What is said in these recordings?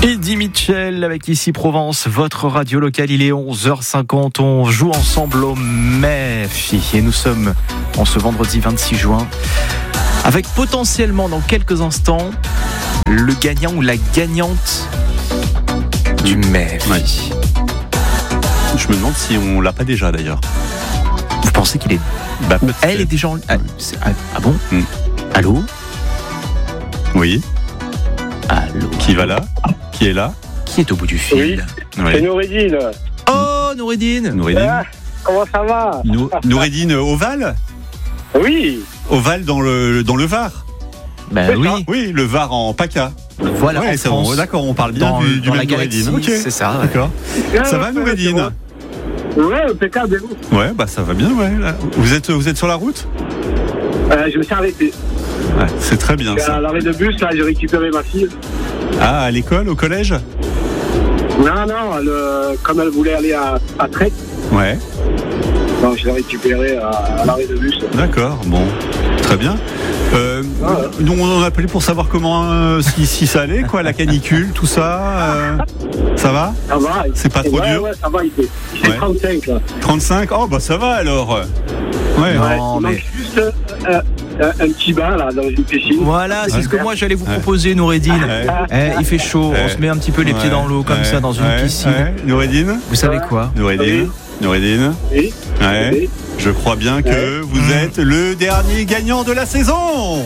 Eddie Mitchell avec Ici Provence, votre radio locale. Il est 11h50, on joue ensemble au MEFI et nous sommes en ce vendredi 26 juin avec potentiellement dans quelques instants le gagnant ou la gagnante du MEFI. Ouais. Je me demande si on l'a pas déjà d'ailleurs. Vous pensez qu'il est... Elle est déjà en... Ah bon Allô? Oui. Allô? Qui va là? Qui est là? Qui est au bout du fil? Oui, c'est Noureddine. Oh, Noureddine. Ah, comment ça va? Noureddine Oval? Oui. Oval dans le Var? Ben oui. Oui, le Var en PACA. Voilà, ouais, en c'est France. bon, d'accord, on parle bien du dans même la galaxie, Noureddine. c'est ça. Ouais. D'accord. Ça va Noureddine? Ouais, impeccable. Ouais, bah ça va bien, ouais. Là. Vous êtes sur la route? Je me suis arrêté. Ouais, c'est très bien ça. À l'arrêt de bus, là, j'ai récupéré ma fille. Ah, à l'école, au collège? Non, comme elle voulait aller à Trek. Ouais. Donc je l'ai récupérée à l'arrêt de bus. D'accord, bon, très bien. Nous, on a appelé pour savoir comment, si ça allait, quoi, la canicule, tout ça. Ça va? Ça va. C'est pas trop dur? Ouais, ça va, il fait 35 là. 35? Oh, bah ça va alors. Ouais. Non, il mais... manque juste un petit bain là dans une piscine. Voilà, c'est ce que moi j'allais vous proposer, Noureddine. Il fait chaud, on se met un petit peu les pieds dans l'eau comme ça dans une piscine. Noureddine? Vous savez quoi? Noureddine? Oui. Ouais. Oui. Je crois bien que vous êtes le dernier gagnant de la saison.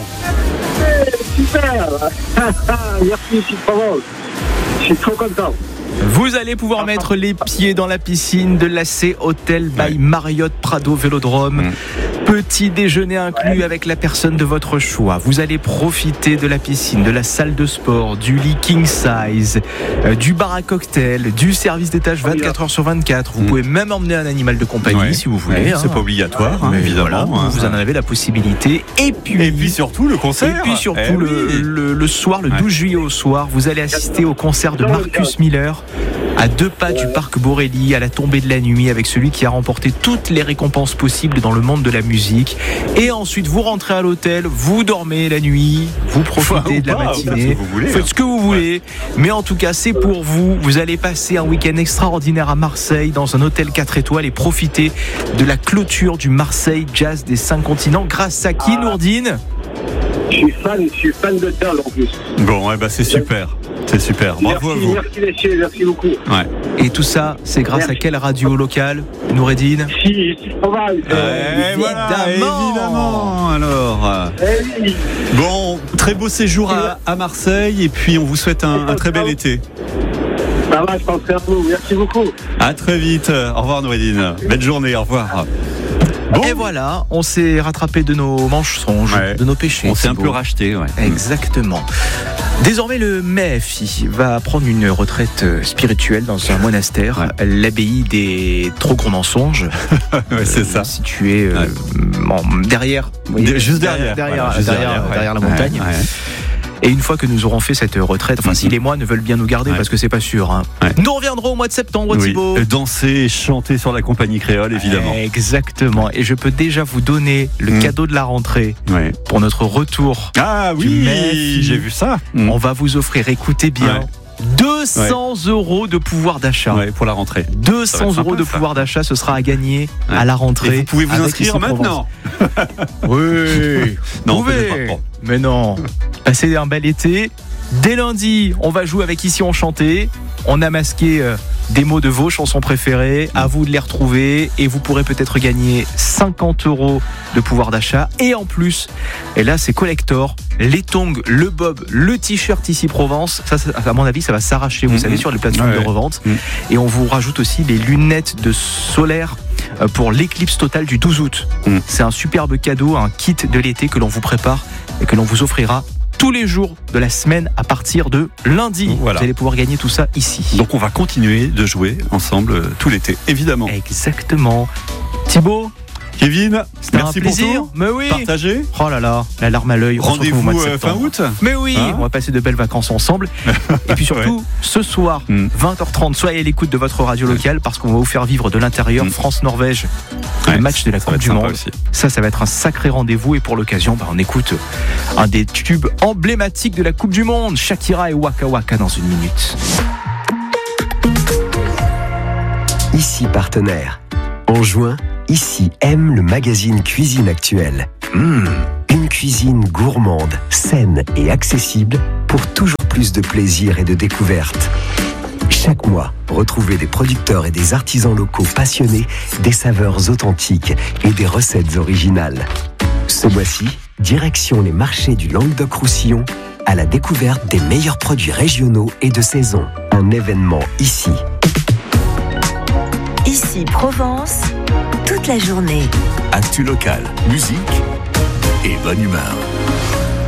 Super. Merci, Ici Provence. Je suis trop content. Vous allez pouvoir mettre les pieds dans la piscine de l'AC Hotel by Marriott Prado Vélodrome. Petit déjeuner inclus avec la personne de votre choix. Vous allez profiter de la piscine, de la salle de sport, du lit king size, du bar à cocktail, du service d'étage 24h/24. Vous pouvez même emmener un animal de compagnie si vous voulez. C'est pas obligatoire, mais évidemment. Voilà, vous en avez la possibilité. Et puis surtout le concert. Et puis surtout le soir, le 12 juillet au soir, vous allez assister au concert de Marcus Miller à 2 pas du parc Borély, à la tombée de la nuit, avec celui qui a remporté toutes les récompenses possibles dans le monde de la musique. Et ensuite, vous rentrez à l'hôtel, vous dormez la nuit, vous profitez de la matinée, faites ce que vous voulez. Mais en tout cas, c'est pour vous. Vous allez passer un week-end extraordinaire à Marseille, dans un hôtel 4 étoiles, et profiter de la clôture du Marseille Jazz des 5 continents. Grâce à qui, Nourdine? Je suis fan de Turl en plus. Bon, c'est super. C'est super. Bravo à vous. Merci messieurs, merci beaucoup. Ouais. Et tout ça, c'est grâce à quelle radio locale, Noureddine? Ici Provence. Évidemment. Alors. Bon, très beau séjour à Marseille et puis on vous souhaite un très bel été. Ça va, je penserai à vous. Merci beaucoup. À très vite. Au revoir Noureddine. Belle journée. Au revoir. Bon. Et voilà, on s'est rattrapé de nos mensonges, de nos péchés. On s'est un peu racheté. Exactement. Désormais, le MEFI va prendre une retraite spirituelle dans un monastère, l'abbaye des Trop Gros Mensonges. C'est ça. Situé derrière, juste derrière la montagne. Et une fois que nous aurons fait cette retraite, si les moines veulent bien nous garder, parce que c'est pas sûr, nous reviendrons au mois de septembre, Thibaut. Danser et chanter sur la compagnie créole, évidemment. Exactement. Et je peux déjà vous donner le cadeau de la rentrée pour notre retour. Ah oui, j'ai vu ça. On va vous offrir, écoutez bien, 200 euros de pouvoir d'achat. Pour la rentrée. 200 euros de pouvoir d'achat, ce sera à gagner à la rentrée. Et vous pouvez vous inscrire maintenant. Oui, non, vous pouvez. Mais non. Passez un bel été. Dès lundi, on va jouer avec Ici on chantait. On a masqué des mots de vos chansons préférées. À vous de les retrouver. Et vous pourrez peut-être gagner 50 euros de pouvoir d'achat. Et en plus, et là c'est collector, les tongs, le bob, le t-shirt Ici Provence. Ça, à mon avis, ça va s'arracher, vous savez, sur les plateformes de revente. Et on vous rajoute aussi les lunettes de solaire pour l'éclipse totale du 12 août. C'est un superbe cadeau, un kit de l'été que l'on vous prépare et que l'on vous offrira tous les jours de la semaine à partir de lundi. Vous allez pouvoir gagner tout ça ici. Donc on va continuer de jouer ensemble tout l'été, évidemment. Exactement. Thibaut, Kevin, C'était merci un plaisir. pour tout. Mais oui. Partagez. Oh là là, la larme à l'œil. On se retrouve au mois de Rendez-vous fin septembre. août. Mais oui, Hein, on va passer de belles vacances ensemble. Et puis surtout, ce soir, 20h30, soyez à l'écoute de votre radio locale parce qu'on va vous faire vivre de l'intérieur France-Norvège, le match de la ça va Coupe être du sympa Monde. aussi. Ça va être un sacré rendez-vous. Et pour l'occasion, on écoute un des tubes emblématiques de la Coupe du Monde, Shakira et Waka Waka dans une minute. Ici partenaire. En juin, Ici aime le magazine Cuisine Actuelle. Une cuisine gourmande, saine et accessible pour toujours plus de plaisir et de découverte. Chaque mois, retrouvez des producteurs et des artisans locaux passionnés, des saveurs authentiques et des recettes originales. Ce mois-ci, direction les marchés du Languedoc-Roussillon à la découverte des meilleurs produits régionaux et de saison. Un événement ici. Ici Provence, toute la journée. Actu local, musique et bonne humeur.